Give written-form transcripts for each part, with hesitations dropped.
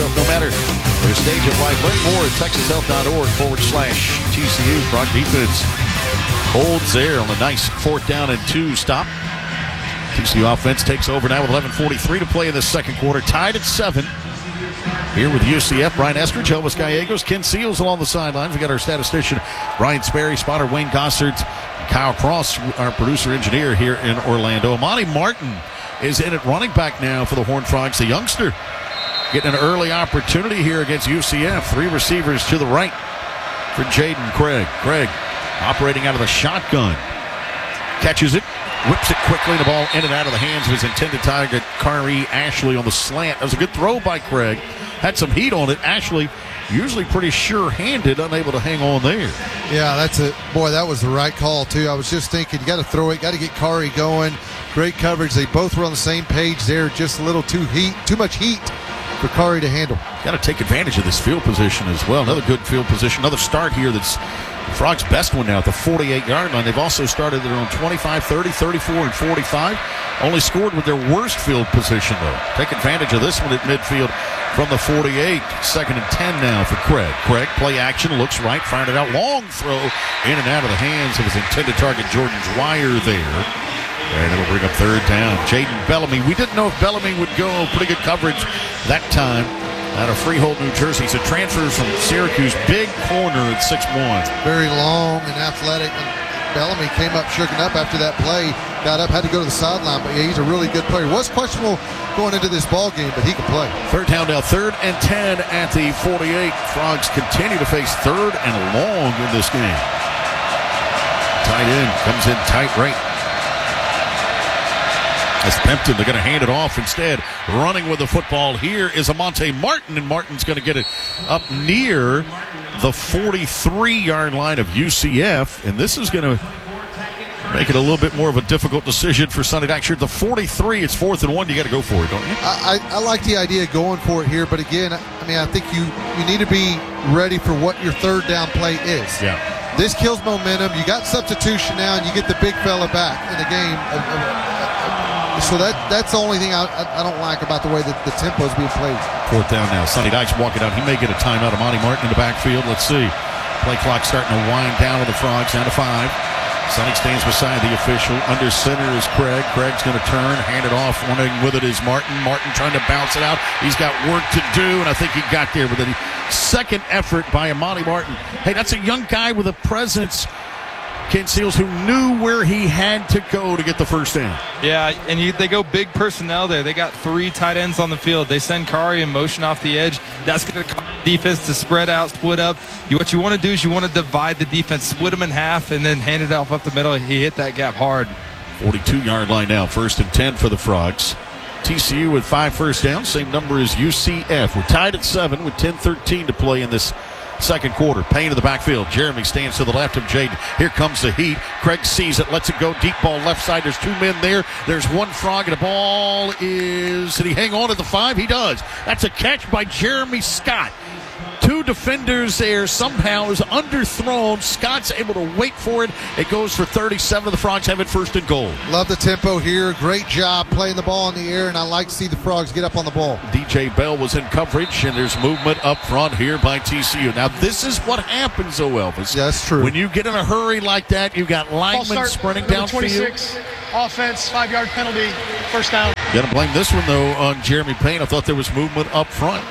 Health no matter their stage of life. Learn more at texashealth.org/TCU. Frog defense holds there on a nice 4th down and 2 stop. TCU offense takes over now with 11:43 to play in the second quarter. Tied at 7. Here with UCF, Brian Eskridge, Elvis Gallegos, Ken Seals along the sidelines. We got our statistician, Brian Sperry, spotter Wayne Gossard, Kyle Cross, our producer-engineer here in Orlando. Amani Martin is in at running back now for the Horned Frogs. The youngster getting an early opportunity here against UCF. 3 receivers to the right for Jaden Craig. Craig operating out of the shotgun. Catches it. Whips it quickly, the ball in and out of the hands of his intended target, Kari Ashley, on the slant. That was a good throw by Craig. Had some heat on it. Ashley, usually pretty sure-handed, unable to hang on there. Yeah, that was the right call, too. I was just thinking, you got to throw it, got to get Kari going. Great coverage. They both were on the same page there. Just a little too much heat for Kari to handle. Got to take advantage of this field position as well. Another good field position. Another start here that's the Frogs' best one now at the 48-yard line. They've also started their own 25, 30, 34, and 45. Only scored with their worst field position, though. Take advantage of this one at midfield from the 48. 2nd and 10 now for Craig. Craig, play action, looks right, fired it out. Long throw in and out of the hands of his intended target, Jordan Dwyer there. And it'll bring up 3rd down. Jaden Bellamy. We didn't know if Bellamy would go. Pretty good coverage that time. Out of Freehold, New Jersey. He's a transfer from Syracuse. Big corner at 6'1". Very long and athletic. And Bellamy came up, shooken up after that play. Got up, had to go to the sideline. But yeah, he's a really good player. Was questionable going into this ball game, but he can play. 3rd down now. 3rd and 10 at the 48. Frogs continue to face 3rd and long in this game. Tight end comes in tight right. As Pimpton, they're going to hand it off instead. Running with the football here is Amonte Martin, and Martin's going to get it up near the 43-yard line of UCF, and this is going to make it a little bit more of a difficult decision for Sonny Dykes. The 43, it's 4th and 1. You got to go for it, don't you? I like the idea of going for it here, but again, I mean, I think you need to be ready for what your 3rd down play is. Yeah. This kills momentum. You got substitution now, and you get the big fella back in the game. So that's the only thing I don't like about the way that the tempo is being played. 4th down now. Sonny Dykes walking out. He may get a timeout. Amani Martin in the backfield. Let's see. Play clock starting to wind down with the Frogs. Down to 5. Sonny stands beside the official. Under center is Craig. Craig's going to turn, hand it off. Running with it is Martin. Martin trying to bounce it out. He's got work to do, and I think he got there with a second effort by Amani Martin. Hey, that's a young guy with a presence, Ken Seals, who knew where he had to go to get the 1st down. Yeah, and they go big personnel there. They got 3 tight ends on the field. They send Kari in motion off the edge. That's going to cause the defense to spread out, split up. What you want to do is you want to divide the defense, split them in half, and then hand it off up the middle. He hit that gap hard. 42-yard line now. 1st and 10 for the Frogs. TCU with 5 first downs. Same number as UCF. We're tied at 7 with 10:13 to play in this second quarter. Payne in the backfield. Jeremy stands to the left of Jaden. Here comes the heat. Craig sees it, lets it go. Deep ball left side. There's 2 men there. There's 1 Frog, and the ball is... Did he hang on at the 5? He does. That's a catch by Jeremy Scott. 2 defenders there. Somehow is underthrown. Scott's able to wait for it. It goes for 37. The Frogs have it 1st and goal. Love the tempo here. Great job playing the ball in the air, and I like to see the Frogs get up on the ball. DJ Bell was in coverage, and there's movement up front here by TCU. Now, this is what happens, though, Elvis. Yeah, that's true. When you get in a hurry like that, you got linemen sprinting downfield. 26, offense, 5-yard penalty, 1st down. Got to blame this one, though, on Jeremy Payne. I thought there was movement up front.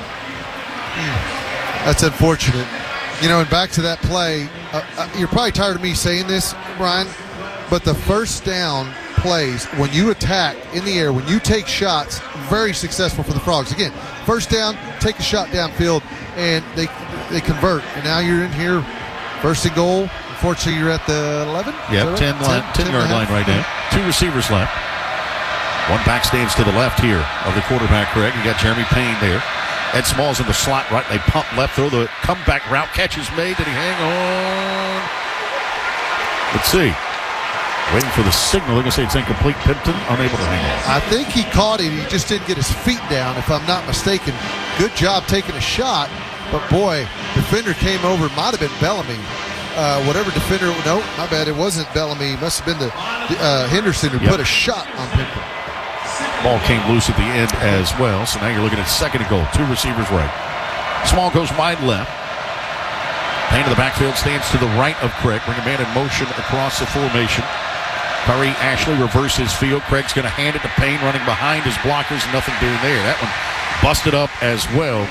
That's unfortunate. And back to that play, you're probably tired of me saying this, Brian, but the 1st down plays, when you attack in the air, when you take shots, very successful for the Frogs. Again, 1st down, take a shot downfield, and they convert. And now you're in here, 1st and goal. Unfortunately, you're at the 11? Yeah, 10-yard line right now. 2 receivers left. 1 back stands to the left here of the quarterback, Craig. You got Jeremy Payne there. Ed Small's in the slot right. They pump left, throw the comeback route. Catch is made. Did he hang on? Let's see. Waiting for the signal. They're going to say it's incomplete. Pimpton unable to hang on. I think he caught it. He just didn't get his feet down, if I'm not mistaken. Good job taking a shot. But, boy, defender came over. It might have been Bellamy. Whatever defender. No, my bad. It wasn't Bellamy. It must have been the Henderson who put a shot on Pimpton. Ball came loose at the end as well. So now you're looking at second and goal. Two receivers right. Small goes wide left. Payne to the backfield, stands to the right of Craig. Bring a man in motion across the formation. Curry, Ashley reverses field. Craig's going to hand it to Payne, running behind his blockers. Nothing doing there. That one busted up as well.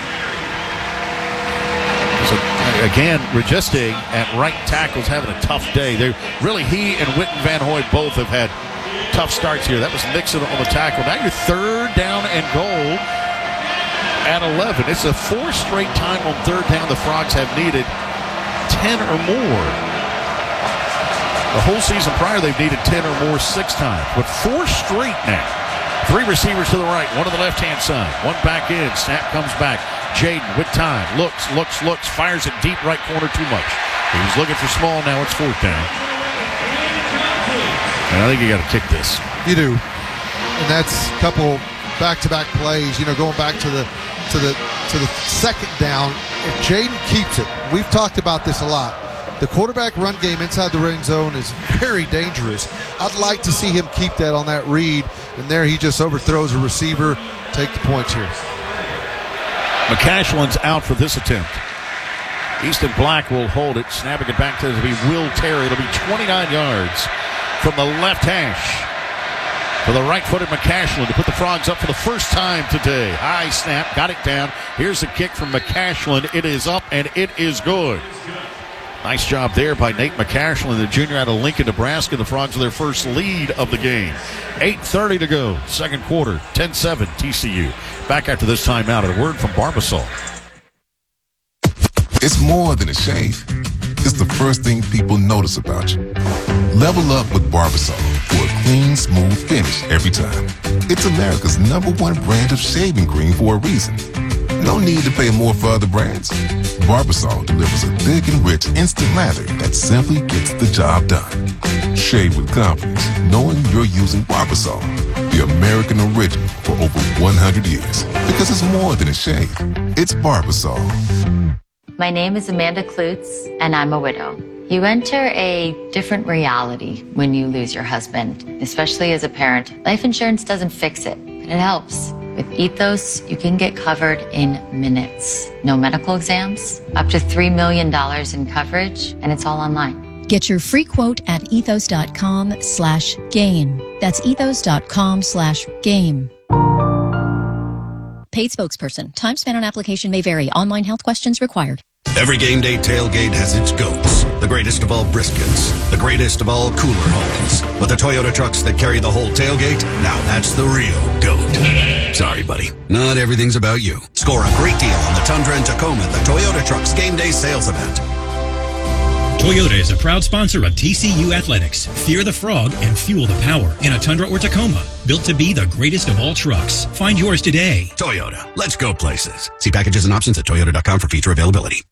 So, again, Registe at right tackle's having a tough day. He and Witten Van Hoy both have had tough starts here. That was Nixon on the tackle. Now you're third down and goal at 11. It's the fourth straight time on third down the Frogs have needed 10 or more. The whole season prior, they've needed 10 or more 6 times. But 4 straight now. 3 receivers to the right, 1 to the left-hand side. 1 back in. Snap comes back. Jaden with time. Looks. Fires it deep right corner too much. He's looking for Small. Now it's 4th down. And I think you got to kick this. You do. And that's a couple back-to-back plays, going back to the second down. If Jaden keeps it, we've talked about this a lot. The quarterback run game inside the red zone is very dangerous. I'd like to see him keep that on that read, and there he just overthrows a receiver. Take the points here. McCashlin's out for this attempt. Easton Black will hold it, snapping it back to Will Terry. It'll be 29 yards from the left hash for the right-footed McCashlin to put the Frogs up for the first time today. High snap, got it down. Here's the kick from McCashlin. It is up, and it is good. Nice job there by Nate McCashlin, the junior out of Lincoln, Nebraska. The Frogs with their first lead of the game. 8:30 to go, second quarter, 10-7 TCU. Back after this timeout, a word from Barbasol. It's more than a shave. It's the first thing people notice about you. Level up with Barbasol for a clean, smooth finish every time. It's America's #1 brand of shaving cream for a reason. No need to pay more for other brands. Barbasol delivers a thick and rich instant lather that simply gets the job done. Shave with confidence, knowing you're using Barbasol, the American original for over 100 years. Because it's more than a shave. It's Barbasol. My name is Amanda Klutz, and I'm a widow. You enter a different reality when you lose your husband, especially as a parent. Life insurance doesn't fix it, but it helps. With Ethos, you can get covered in minutes. No medical exams, up to $3 million in coverage, and it's all online. Get your free quote at ethos.com/game. That's ethos.com/game. Paid spokesperson. Time spent on application may vary. Online health questions required. Every game day tailgate has its goats. The greatest of all briskets. The greatest of all cooler homes. But the Toyota trucks that carry the whole tailgate, now that's the real goat. Sorry, buddy. Not everything's about you. Score a great deal on the Tundra and Tacoma at the Toyota Trucks Game Day Sales Event. Toyota is a proud sponsor of TCU Athletics. Fear the frog and fuel the power in a Tundra or Tacoma. Built to be the greatest of all trucks. Find yours today. Toyota. Let's go places. See packages and options at toyota.com for feature availability.